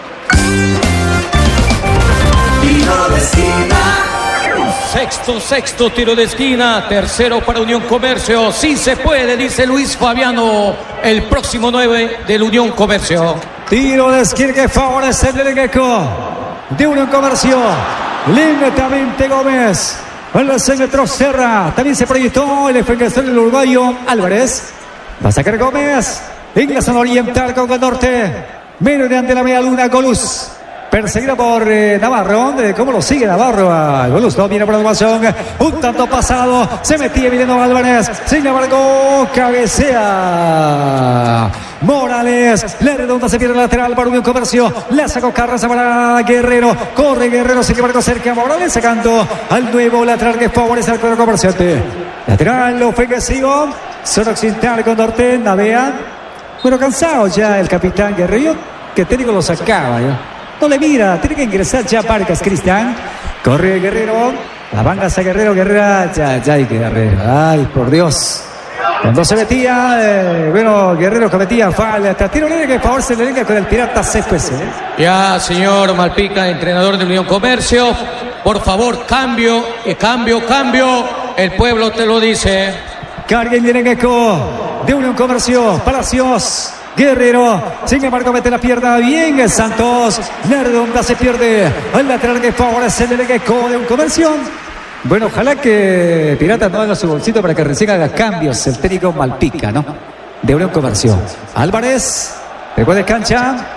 Tiro de esquina. Sexto tiro de esquina. Tercero para Unión Comercio. Sí se puede, dice Luis Fabiano, el próximo 9 del Unión Comercio. Tiro de esquina que favorece el equipo de Unión Comercio. Lentamente Gómez. El centro Serra, también se proyectó el defensor del uruguayo Álvarez. Va a sacar Gómez en la zona oriental con el norte. Menos de ante la media luna, Goluz. Perseguido por Navarro. ¿Cómo lo sigue Navarro a Goluz? No viene por la ovación. Un tanto pasado. Se metía Emiliano Álvarez. Sin embargo, cabecea Morales. La redonda se pierde lateral para Unión Comercio. La sacó Carranza para Guerrero. Corre Guerrero. Sin embargo, cerca Morales sacando al nuevo lateral que favorece al cuadro comerciante. Lateral ofensivo. Zona occidental con norte. Navea. Bueno, cansado ya el capitán Guerrero. Que técnico lo sacaba. No le mira, tiene que ingresar ya Vargas, Cristian. Corre Guerrero. La banda hacia Guerrero. Ya hay Guerrero. Ay, por Dios. Cuando se metía, Guerrero cometía falta. Tiro libre que favorece la liga con el Piratas FC. Ya, señor Malpica, entrenador de Unión Comercio. Por favor, cambio. El pueblo te lo dice. Carga el elenco de Unión Comercio. Palacios. Guerrero, sin embargo, mete la pierna bien el Santos. La redonda se pierde. El lateral que favorece el elenco de un Comercio. Bueno, ojalá que Piratas no haga su bolsito para que recién haga cambios el técnico Malpica, ¿no? De Unión Comercio. Álvarez, después de cancha.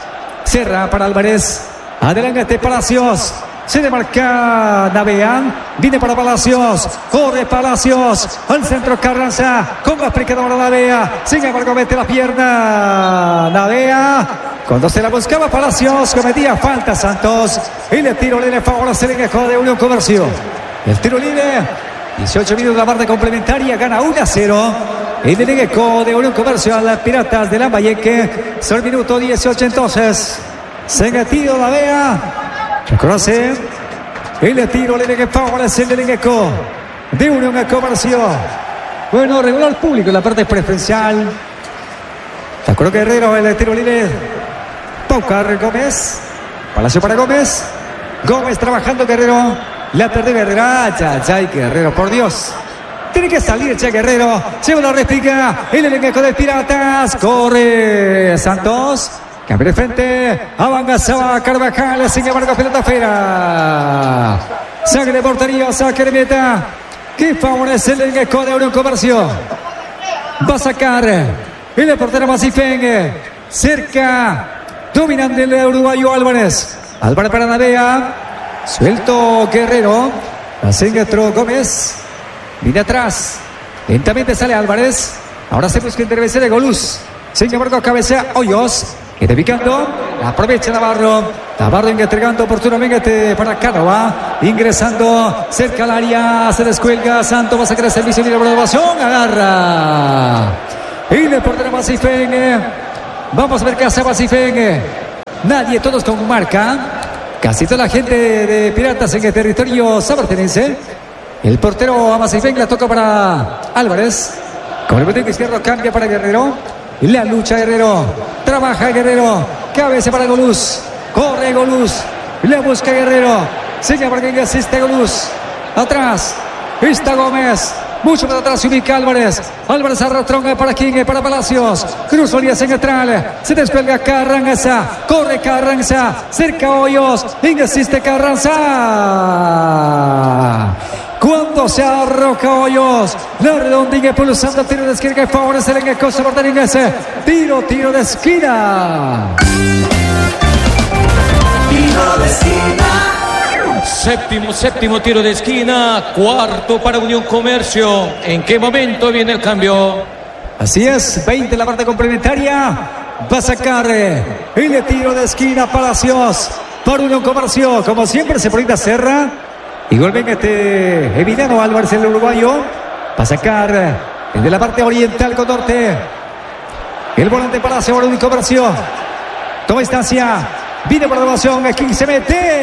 Serra para Álvarez. Adelante Palacios. Se demarca Navean. Viene para Palacios. Corre Palacios. Al centro Carranza. Con la aplicadora Navea. Sin embargo mete la pierna Navea. Cuando se la buscaba Palacios, cometía falta Santos. Y le tiro libre favorece el equipo de Unión Comercio. El tiro libre. 18 minutos de la parte complementaria. Gana 1-0. Y el equipo de Unión Comercio a las Piratas de Lambayeque. Son el minuto 18 entonces. Se tiro Navea. Reconoce. Y le tiro libre favorece el equipo de Unión Comercio. Bueno, regular público en la parte preferencial. De acuerdo Guerrero, el tiro libre. Paucar Gómez. Palacio para Gómez. Gómez trabajando Guerrero. La tarde Guerrero. Ya, Guerrero, por Dios. Tiene que salir ya Guerrero. Lleva la réplica. El elenco de Piratas. Corre Santos. Cambio de frente. Avanza Carvajal. Sin embargo, pelota afuera. Saque de portería. Saque de meta. Que favorece el elenco de Unión Comercio. Va a sacar. El portero Masifeng. Cerca. Dominante el uruguayo Álvarez. Álvarez para Navea. Suelto Guerrero. Hace entró Gómez. Viene atrás. Lentamente sale Álvarez. Ahora se busca intervención de Goluz. Sin embargo, cabecea Hoyos. Queda picando. Aprovecha Navarro. Navarro entregando oportunamente para Cánova. Ingresando cerca al área. Se descuelga. Santos va a sacar el servicio de la renovación. Agarra. Y el portero Masifeng. Vamos a ver qué hace Masifeng. Nadie, todos con marca. Casi toda la gente de Piratas en el territorio sabartenense. El portero Masifeng la toca para Álvarez. Con el botón izquierdo cambia para Guerrero. La lucha Guerrero. Trabaja Guerrero. Cabeza para Goluz. Corre Goluz. Le busca Guerrero. Sigue para que asiste Goluz. Atrás. Está Gómez. Mucho más atrás se ubica Álvarez. Álvarez arrastra para King, para Palacios. Cruz Olías en central. Se descuelga Carranza. Corre Carranza. Cerca Hoyos. Insiste Carranza. Cuando se arroja Hoyos. La redondilla pulsando. Tiro de esquina que favorece el equipo sabartenense. Tiro de esquina. Tiro de esquina. Séptimo tiro de esquina. Cuarto para Unión Comercio. ¿En qué momento viene el cambio? Así es, 20 en la parte complementaria. Va a sacar el tiro de esquina Palacios para Unión Comercio. Como siempre se proyecta Serra. Igualmente Emiliano Álvarez, el uruguayo. Va a sacar el de la parte oriental con norte. El volante Palacio para Unión Comercio. Toma instancia. Viene por la ovación, aquí se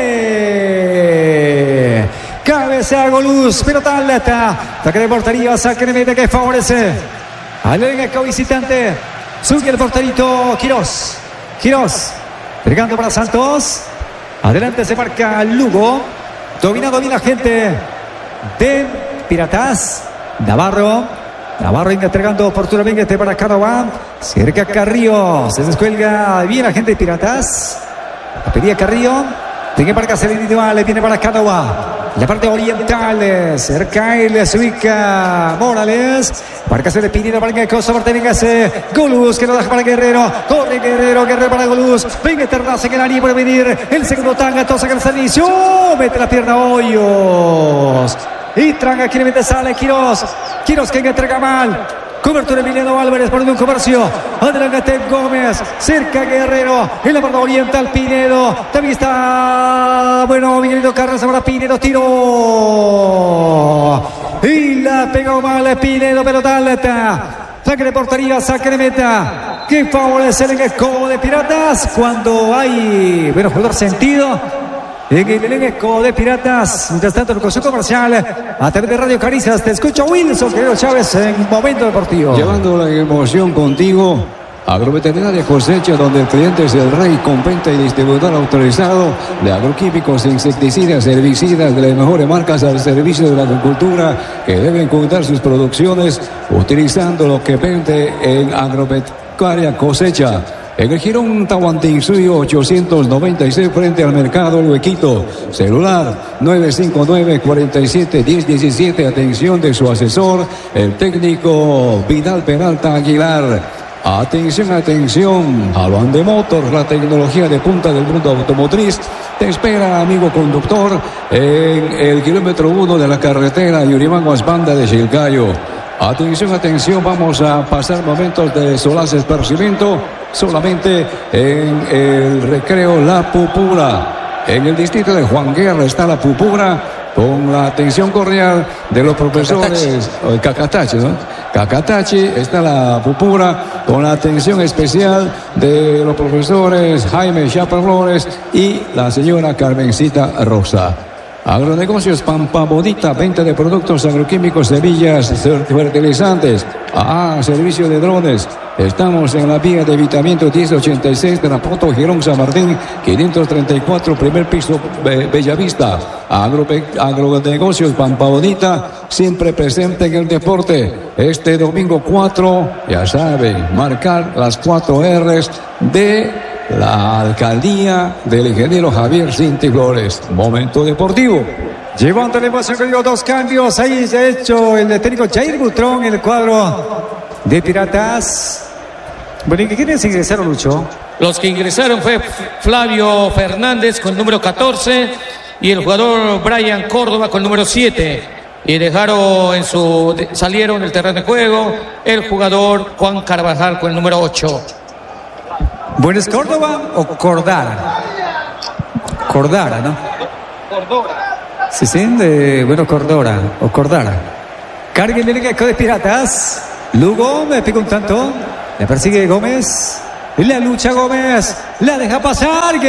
mete. Cabeza Goluz, pelota alta. Saque de portería, saque de meta que favorece al elenco visitante. Sube el porterito Quirós. Entregando para Santos. Adelante se marca Lugo. Dominando bien la gente de Piratas. Navarro entregando oportunamente para Cánova. Cerca Carrillo. Se descuelga bien la gente de Piratas. La pedía Carrillo. Tiene para hacer el individual. Viene para Cánova. La parte oriental. Cerca él se ubica Morales. Marcación de Pineda para que cosa Martínez. Goluz que lo deja para Guerrero. Corre Guerrero para Goluz. Venga Terraza en el área para venir. El segundo tanga. Tosa que el servicio. Mete la pierna Hoyos. Y Tranga quiere sale Quirós que entrega mal. Cobertura Emiliano Álvarez por Unión Comercio. Adelante Gómez. Cerca Guerrero. En la parte oriental Pinedo. También está. Bueno, Miguelito Carranza para Pinedo. Tiro. Y la pegó mal Pinedo. Pelota alta. Saque de portería. Saque de meta. Que favorece el equipo de Piratas. Cuando hay. Bueno, jugador sentido. En el elenco de Piratas, mientras tanto, el Consejo Comercial, a través de Radio Caricias, te escucha Wilson Querido Chávez en Momento Deportivo. Llevando la emoción contigo. Agroveterinaria Cosecha, donde el cliente es el rey, compenta y distribuidor autorizado de agroquímicos, insecticidas, herbicidas de las mejores marcas al servicio de la agricultura, que deben cuidar sus producciones utilizando lo que vende en Agroveterinaria Cosecha. En el Girón Tahuantinsuyo 896 frente al Mercado Huequito. Celular 959-47-1017. Atención de su asesor, el técnico Vidal Peralta Aguilar. Atención, atención. Aluan de Motors, la tecnología de punta del mundo automotriz. Te espera, amigo conductor, en el kilómetro 1 de la carretera Yurimaguas Banda de Chilcayo. Atención, atención, vamos a pasar momentos de solaz esparcimiento solamente en el recreo La Pupura. En el distrito de Juan Guerra está La Pupura, con la atención cordial de los profesores Cacatachi, ¿no? Cacatachi, está La Pupura, con la atención especial de los profesores Jaime Chapa Flores y la señora Carmencita Rosa. Agronegocios Pampa Bonita, venta de productos agroquímicos, semillas, fertilizantes, servicio de drones. Estamos en la vía de Evitamiento 1086 de la Poto Girón San Martín, 534, primer piso, Bellavista. Agronegocios Pampa Bonita, siempre presente en el deporte. Este domingo 4, ya saben, marcar las 4 R's de la alcaldía del ingeniero Javier Cinti Flores. Momento deportivo. Llevando la emoción, con 2 cambios. Ahí se ha hecho el técnico Jair Butrón en el cuadro de Piratas. Bueno, ¿y quiénes ingresaron, Lucho? Los que ingresaron fue Flavio Fernández con el número 14 y el jugador Brian Córdoba con el número 7. Y salieron del terreno de juego el jugador Juan Carvajal con el número 8. Bueno, ¿es Córdoba o Cordara? Cordara, ¿no? Cordora. Sí, bueno, Cordora o Cordara. Carguen el eco de Piratas. Lugo me pega un tanto. Le persigue Gómez. La lucha Gómez. La deja pasar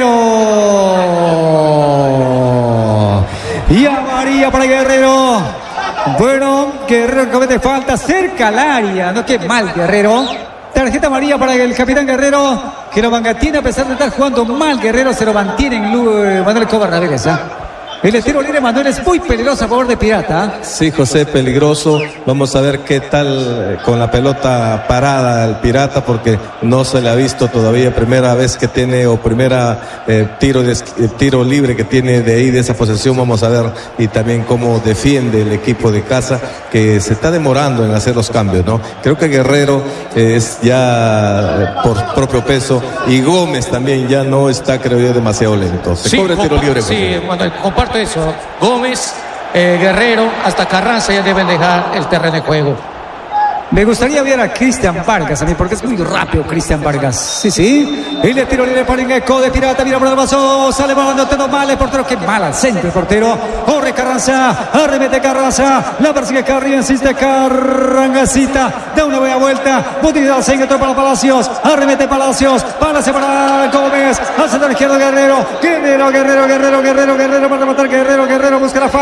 Guerrero. Y amarilla para Guerrero. Bueno, Guerrero comete falta cerca al área. No, qué mal Guerrero. Tarjeta amarilla para el capitán Guerrero, que lo mantiene a pesar de estar jugando mal. Guerrero se lo mantiene en Manuel Cobar Ramírez. El tiro libre, Manuel, es muy peligroso a favor de Pirata. Sí, José, peligroso. Vamos a ver qué tal con la pelota parada el Pirata, porque no se le ha visto todavía. Primera vez que tiene, o primera tiro libre que tiene de ahí, de esa posesión. Vamos a ver, y también cómo defiende el equipo de casa, que se está demorando en hacer los cambios, ¿no? Creo que Guerrero es ya por propio peso, y Gómez también ya no está, creo yo, demasiado lento. Se cobra el tiro libre. Sí, Manuel, comparto eso. Gómez, Guerrero, hasta Carranza ya deben dejar el terreno de juego. Me gustaría ver a Cristian Vargas a mí, porque es muy rápido Cristian Vargas. Sí. Y le tiro libre para el eco de Pirata. Mira por el vaso. Sale volando todo mal el portero. Qué mal al centro el portero. Corre Carranza. Arremete Carranza. La persigue Carri. Insiste Carrangasita. Da una buena vuelta. Botilla al centro para Palacios. Arremete Palacios. Palacio para Gómez. Hacia la izquierda Guerrero. Guerrero para matar Guerrero. Guerrero busca la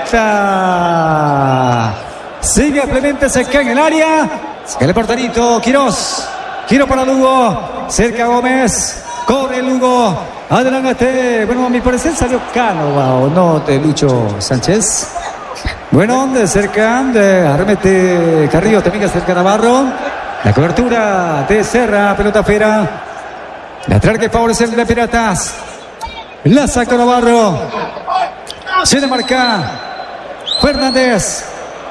falta. Sigue Clemente, se cae en el área. Se cae el porterito, Quirós. Giro para Lugo. Cerca Gómez. Corre Lugo. Adelante. Bueno, a mi parecer salió Cánova, ¿o no? De Lucho Sánchez. Bueno, de cerca. Arremete Carrillo. También cerca Navarro. La cobertura de Serra. Pelota Fera. La trae que favorece de Piratas. La saca Navarro. Se le marca Fernández.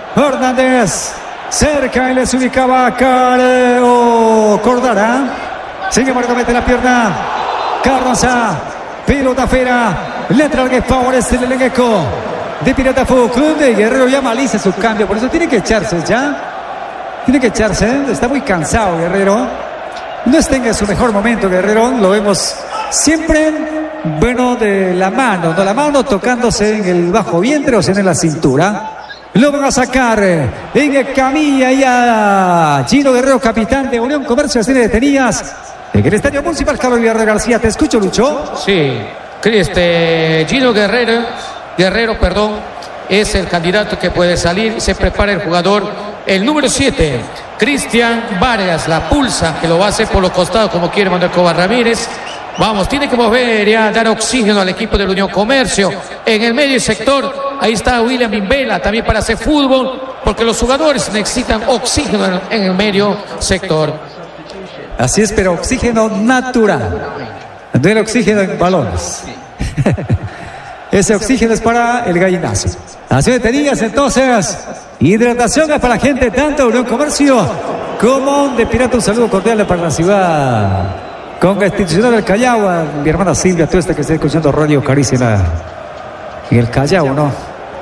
Cerca y les ubicaba Cordara. Sigue Marco, mete la pierna. Carranza. Pelota Fera. Letra que favorece el elenco de Pirata Fútbol Club. De Guerrero ya malicia su cambio. Por eso tiene que echarse ya. Está muy cansado Guerrero. No está en su mejor momento Guerrero. Lo vemos siempre, bueno, de la mano. No, la mano tocándose en el bajo vientre o sea en la cintura. Lo van a sacar en camilla ya Gino Guerrero, capitán de Unión Comercio de Cine de Tenías, en el Estadio Municipal Carlos Villarreal García. Te escucho, Lucho. Sí, Gino Guerrero, es el candidato que puede salir. Se prepara el jugador, el número 7, Cristian Vargas, la pulsa, que lo va a hacer por los costados como quiere Manuel Cobar Ramírez. Vamos, tiene que mover ya, dar oxígeno al equipo de la Unión Comercio. En el medio sector, ahí está William Imbela, también para hacer fútbol, porque los jugadores necesitan oxígeno en el medio sector. Así es, pero oxígeno natural. No el oxígeno en balones. Ese oxígeno es para el gallinazo. Así de Tenías, entonces. Hidratación es para la gente tanto de Unión Comercio Común de Pirata, un saludo cordial para la ciudad constitucional del Callao. A mi hermana Silvia Tuesta, que está escuchando Radio Caricia en el Callao, ¿no?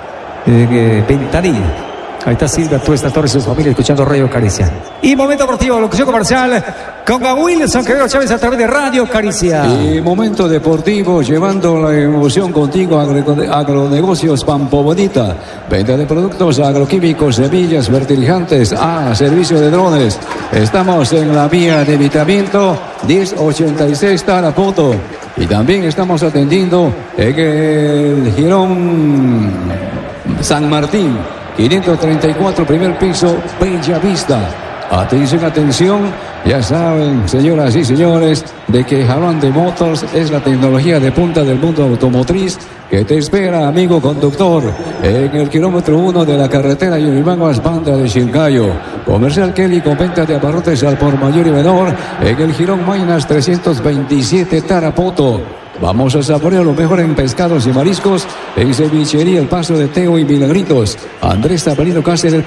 Ventanilla. Ahí está Silvia Tuesta Torres y su familia escuchando Radio Caricia. Y momento deportivo, locución comercial con Wilson Quevedo Chávez a través de Radio Caricia. Y momento deportivo, llevando la emoción contigo a Agronegocios Pampo Bonita. Venta de productos agroquímicos, semillas, fertilizantes, servicio de drones. Estamos en la vía de Evitamiento 1086 Tarapoto. Y también estamos atendiendo en el Girón San Martín. 534, primer piso, Bella Vista. Atención, atención. Ya saben, señoras y señores, de que Jalón de Motors es la tecnología de punta del mundo automotriz que te espera, amigo conductor, en el kilómetro 1 de la carretera Yurimaguas, Banda de Chilcayo. Comercial Kelly con venta de abarrotes al por mayor y menor en el Girón Mainas 327 Tarapoto. Vamos a saborear lo mejor en pescados y mariscos en Cevichería El Paso de Teo y Milagritos. Andrés Tabarino Cáceres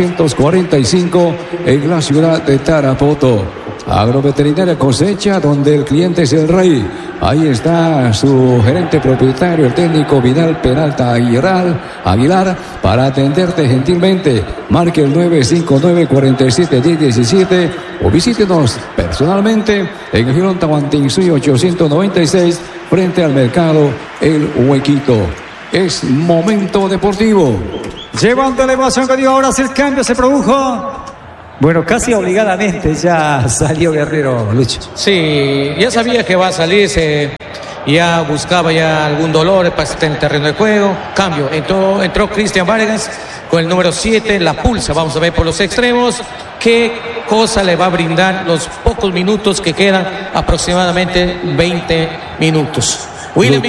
445 en la ciudad de Tarapoto. Agroveterinaria Cosecha, donde el cliente es el rey. Ahí está su gerente propietario, el técnico Vidal Peralta Aguilar, para atenderte gentilmente. Marque el 959-47-1017 o visítenos personalmente en el Girón Tahuantinsuyo 896 frente al mercado El Huequito. Es momento deportivo. Llevando la emoción que dio ahora, si el cambio se produjo. Bueno, casi obligadamente ya salió Guerrero, Lucho. Sí, ya sabía que va a salirse. Ya buscaba ya algún dolor para estar en el terreno de juego. Cambio, entró Cristian Vargas con el número 7, la pulsa. Vamos a ver por los extremos qué cosa le va a brindar los pocos minutos que quedan, aproximadamente 20 minutos. William